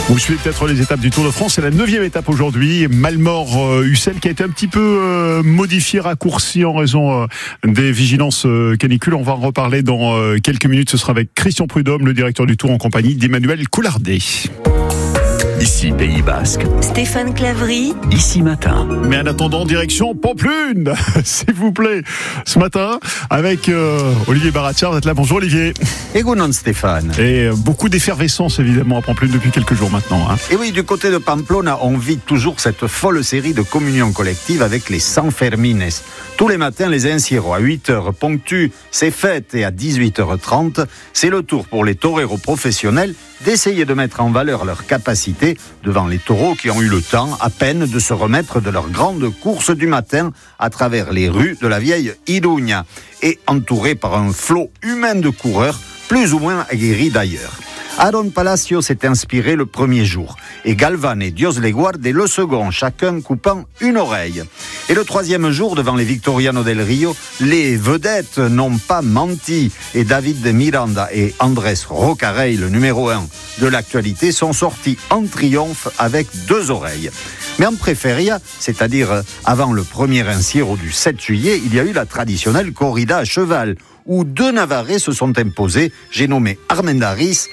Vous suivez peut-être les étapes du Tour de France. C'est la 9e étape aujourd'hui. Malmort-Ussel qui a été un petit peu modifié, raccourci en raison des vigilances canicules. On va en reparler dans quelques minutes. Ce sera avec Christian Prudhomme, le directeur du Tour, en compagnie d'Emmanuel Coulardet. Ici Pays Basque. Stéphane Clavry. Ici Matin. Mais en attendant, direction Pampelune, s'il vous plaît, ce matin, avec Olivier Baratchard. Vous êtes là, bonjour Olivier. Et Gounon Stéphane. Et beaucoup d'effervescence évidemment à Pampelune depuis quelques jours maintenant. Et oui, du côté de Pamplona, on vit toujours cette folle série de communions collectives avec les Sanfermines. Tous les matins, les encierros à 8h ponctuent ces fêtes et à 18h30, c'est le tour pour les toreros professionnels d'essayer de mettre en valeur leur capacité devant les taureaux qui ont eu le temps à peine de se remettre de leur grande course du matin à travers les rues de la vieille Iruña et entourés par un flot humain de coureurs plus ou moins aguerris d'ailleurs. Aaron Palacio s'est inspiré le premier jour et Galvan et Dios le Guarde le second, chacun coupant une oreille. Et le troisième jour, devant les Victoriano del Rio, les vedettes n'ont pas menti et David de Miranda et Andrés Rocarey, le numéro 1 de l'actualité, sont sortis en triomphe avec 2 oreilles. Mais en préféria, c'est-à-dire avant le premier encierro du 7 juillet, il y a eu la traditionnelle corrida à cheval, où 2 Navarrais se sont imposés, j'ai nommé Armendáriz